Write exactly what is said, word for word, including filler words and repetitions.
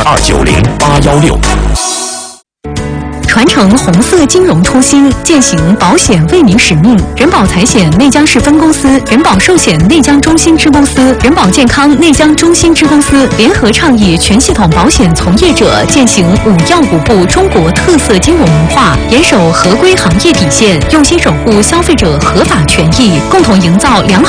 二九零八幺六。 传承红色金融初心，践行保险为民使命。人保财险内江市分公司、人保寿险内江中心支公司、人保健康内江中心支公司联合倡议全系统保险从业者践行五要五不中国特色金融文化，严守合规行业底线，用心守护消费者合法权益，共同营造良好